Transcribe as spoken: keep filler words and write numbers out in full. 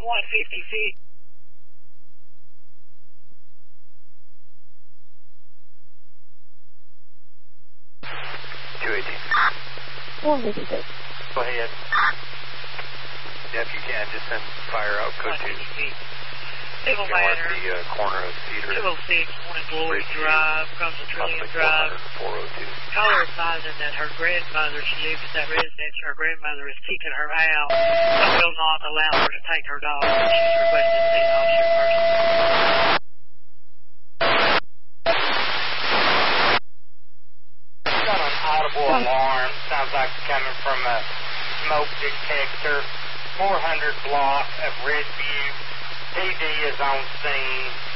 one fifty feet. two eighteen. one fifty-six. Go ahead. Yeah, if you can, just send fire out code two. Civil You matter. the uh, corner of Cedar. two oh six, one Glory Drive, across the Trillium Drive. four oh two. Caller advising that her grandmother, she lives at that residence, her grandmother is kicking her out, so will not allow her to take her dog. She's requested to see an officer first. Got an audible alarm. Sounds like it's coming from a smoke detector. four hundred block of Redview. P D is on scene.